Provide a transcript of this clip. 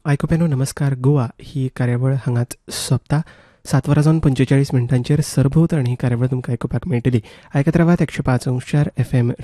आयकुप्यानो नमस्कार गोवा ही कार्यावळ हांगाच सोंपता 7:45 सरभोंवतणी ही कार्यावळ तुमकां आयकुपाक मेळटली. आयकत रावात 105.4 FM